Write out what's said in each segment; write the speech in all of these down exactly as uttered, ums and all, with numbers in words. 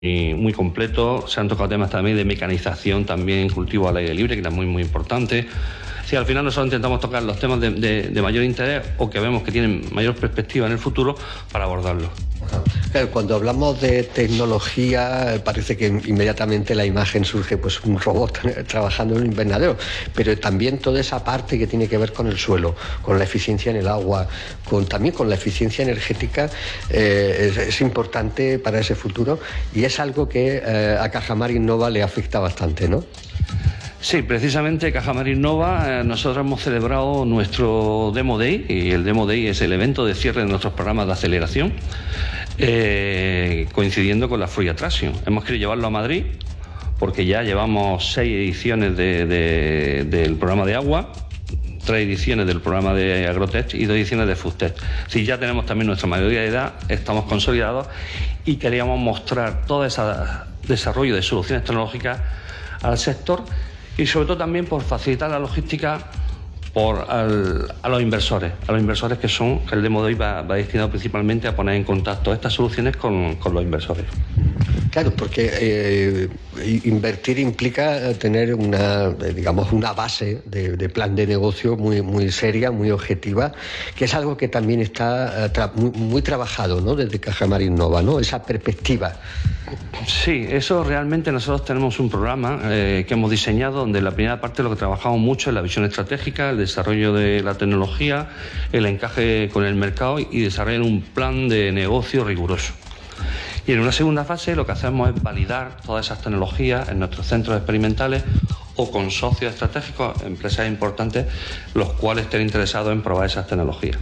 muy completo. Se han tocado temas también de mecanización, también cultivo al aire libre, que es muy, muy importante. Si al final nosotros intentamos tocar los temas de, de, de mayor interés o que vemos que tienen mayor perspectiva en el futuro para abordarlos. Claro, cuando hablamos de tecnología parece que inmediatamente la imagen surge pues un robot trabajando en un invernadero, pero también toda esa parte que tiene que ver con el suelo, con la eficiencia en el agua, con, también con la eficiencia energética eh, es, es importante para ese futuro y es algo que eh, a Cajamar Innova le afecta bastante, ¿no? Sí, precisamente Cajamar Innova, eh, nosotros hemos celebrado nuestro Demo Day, y el Demo Day es el evento de cierre de nuestros programas de aceleración, eh, coincidiendo con la Fruit Attraction. Hemos querido llevarlo a Madrid porque ya llevamos seis ediciones de, de, del programa de agua, tres ediciones del programa de Agrotech y dos ediciones de Foodtech. Si ya tenemos también nuestra mayoría de edad, estamos consolidados y queríamos mostrar todo ese desarrollo de soluciones tecnológicas al sector y sobre todo también por facilitar la logística por al, a los inversores, a los inversores que son, que el demo de hoy va, va destinado principalmente a poner en contacto estas soluciones con, con los inversores. Claro, porque eh, invertir implica tener una, digamos, una base de, de plan de negocio muy, muy seria, muy objetiva, que es algo que también está tra muy, muy trabajado, ¿no? Desde Cajamar Innova, ¿no? Esa perspectiva. Sí, eso realmente nosotros tenemos un programa eh, que hemos diseñado donde la primera parte lo que trabajamos mucho es la visión estratégica, el desarrollo de la tecnología, el encaje con el mercado y desarrollar un plan de negocio riguroso. Y en una segunda fase lo que hacemos es validar todas esas tecnologías en nuestros centros experimentales o con socios estratégicos, empresas importantes, los cuales estén interesados en probar esas tecnologías.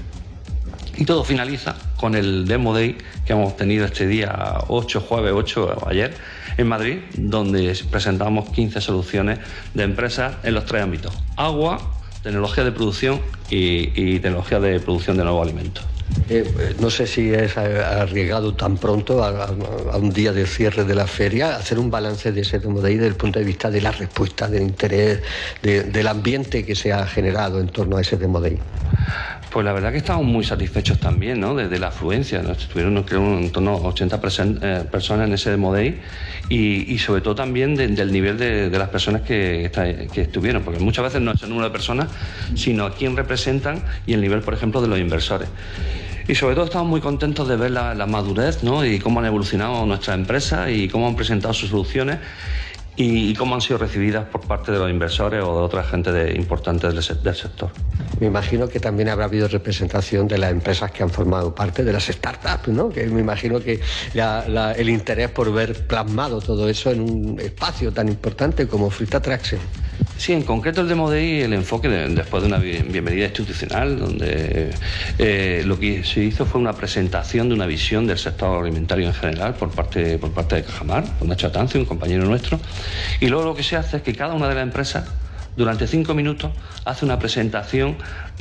Y todo finaliza con el Demo Day que hemos tenido este día ocho, jueves ocho, ayer, en Madrid, donde presentamos quince soluciones de empresas en los tres ámbitos: agua, tecnología de producción y, y tecnología de producción de nuevos alimentos. Eh, no sé si es arriesgado tan pronto, a, a un día de cierre de la feria, hacer un balance de ese Demo Day desde el punto de vista de la respuesta, del interés, de, del ambiente que se ha generado en torno a ese Demo Day. Pues la verdad que estamos muy satisfechos también, ¿no? Desde la afluencia, ¿no? Estuvieron, creo, en torno a ochenta personas en ese Demo Day y, y sobre todo también de, del nivel de, de las personas que, está, que estuvieron, porque muchas veces no es el número de personas, sino a quién representan y el nivel, por ejemplo, de los inversores. Y sobre todo estamos muy contentos de ver la, la madurez, ¿no? Y cómo han evolucionado nuestras empresas y cómo han presentado sus soluciones y, y cómo han sido recibidas por parte de los inversores o de otra gente de, importante del, del sector. Me imagino que también habrá habido representación de las empresas que han formado parte de las startups, ¿no? Que me imagino que la, la, el interés por ver plasmado todo eso en un espacio tan importante como Fruit Attraction. Sí, en concreto el Demo Day, el enfoque de, después de una bienvenida institucional, donde eh, lo que se hizo fue una presentación de una visión del sector agroalimentario en general por parte, por parte de Cajamar, por Nacho Atancio, un compañero nuestro, y luego lo que se hace es que cada una de las empresas durante cinco minutos hace una presentación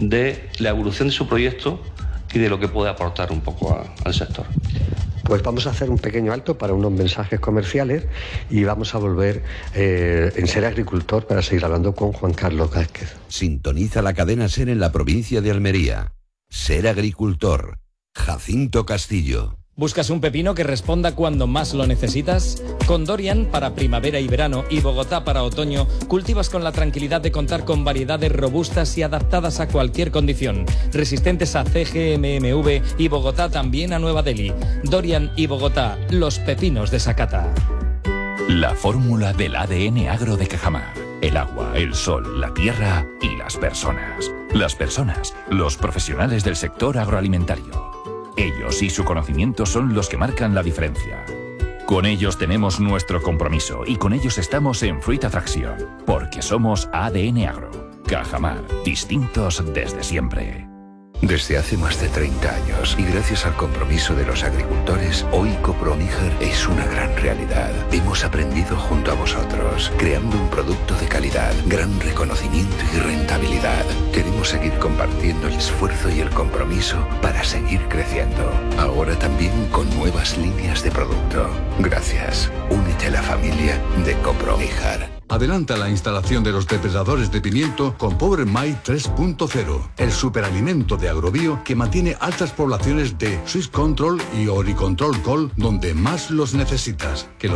de la evolución de su proyecto y de lo que puede aportar un poco a, al sector. Pues vamos a hacer un pequeño alto para unos mensajes comerciales y vamos a volver eh, en Ser Agricultor para seguir hablando con Juan Carlos Vázquez. Sintoniza la cadena Ser en la provincia de Almería. Ser Agricultor. Jacinto Castillo. ¿Buscas un pepino que responda cuando más lo necesitas? Con Dorian para primavera y verano y Bogotá para otoño, cultivas con la tranquilidad de contar con variedades robustas y adaptadas a cualquier condición, resistentes a C G M M V y Bogotá también a Nueva Delhi. Dorian y Bogotá, los pepinos de Sakata. La fórmula del A D N agro de Cajamar. El agua, el sol, la tierra y las personas. Las personas, los profesionales del sector agroalimentario. Ellos y su conocimiento son los que marcan la diferencia. Con ellos tenemos nuestro compromiso y con ellos estamos en Fruit Attraction, porque somos A D N Agro. Cajamar, distintos desde siempre. Desde hace más de treinta años y gracias al compromiso de los agricultores, hoy Copro-Níger es una gran realidad. Hemos aprendido junto a vosotros, creando un producto de calidad, gran reconocimiento y rentabilidad. Queremos seguir compartiendo el esfuerzo y el compromiso para seguir creciendo. Ahora también con nuevas líneas de producto. Gracias. Únete a la familia de Copro-Níger. Adelanta la instalación de los depredadores de pimiento con Power My tres punto cero, el superalimento de Agrobio que mantiene altas poblaciones de Swiss Control y Oricontrol Col donde más los necesitas. Que